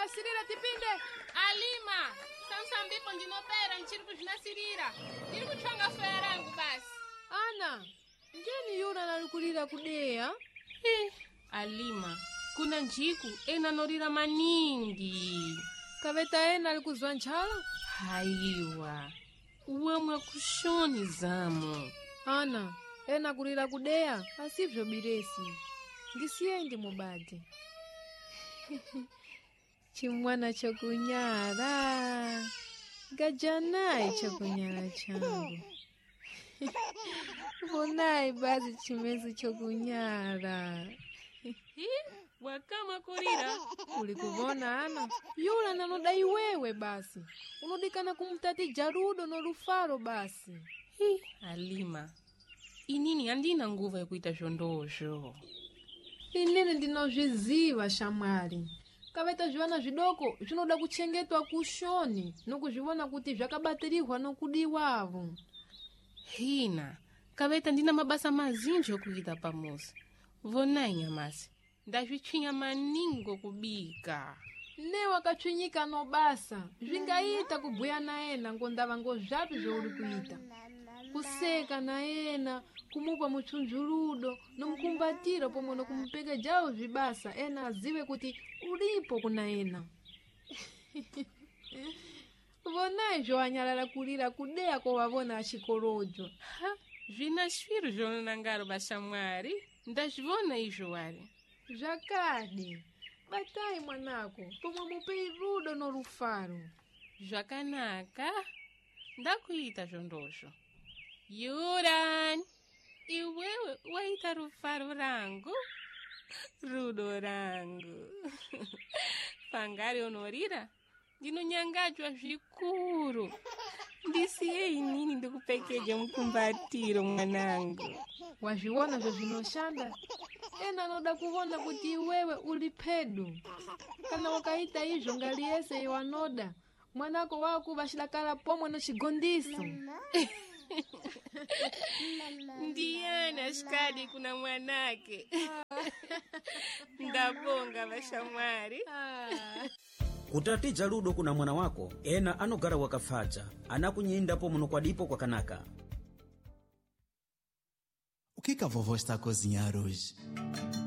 wasirira tipinde. Alima, samsambipo ndinopera nchiri kuzvinasirira. Ndiri kutsvanga foya rangu basi. Ana, njeni yuna nalikulira kudeya? Alima, kuna njiku ena norira maningi. Kaveta ena alikuzwa nchala? Haiwa, uwamwa kushoni zamo. Ana, ena kulira kudeya, asivyo biresi. Ndisiyendi mubadi. Chimwana chokunyara. Gajanai chokunyara changu. Vonai bazi chimezi chokunyara. Wakama kurira. Ulikuvona Ana? Yula nanodai wewe basi. Unodikana kumtati Jarudo no Rufaro basi. Alima, inini andina nguvu ya kuita zhondozho. Inini ndinozviziva shamwari. Kaveta zvivana zvidoko zvinoda kuchengetwa kushoni nokuzvivona kuti zvakabatirihwa nokudiwavo. Hina, kaveta ndina mabasa mazinji okuita pamuzi. Vonai nyamasi, ndazvitsvinya maningo kubika. Ne wakachwinyika no basa, zvingaita kubhuya naena ngondava ngozvapi zvouri kuita. Kuseka naena, kumupa muchunjurudo, nomukumbatira pomwe nokumupeka jawo zvibasa, ena azive kuti ulipo kunaena. Vonai zvoanyalala kulira kudeya kovavona achikorojo. Zvina shwiro zvonangaro bashamwari, ndazvivona izvo wari. Zvakadi, batai mwanako, pomwe mupei rudo no Rufaro. Zvakanaka, ndakuita zvondozvo. Yuran, iwewe waita Rufaro rangu, rudo rangu. Pangari honorira, ndinonyangadzwa zvikuru. Ndisiye inini ndikupekeje mukumbatiro mwanangu. Wazviona zvezvinoshanda? Ena anoda kuona kuti iwewe uli pedu. Kana wakaita izvo ngaliyese iwanoda, mwanako wako vashidakala pomwe no chigondiso. Ndiana shikadi kuna mwanake. Ndabonga vashamwari. Kutati Jarudo kuna mwana wako, ena anogara wakafaja, anakunyindapo muno kwadipo kwa kanaka. O que a vovó está a cozinhar hoje?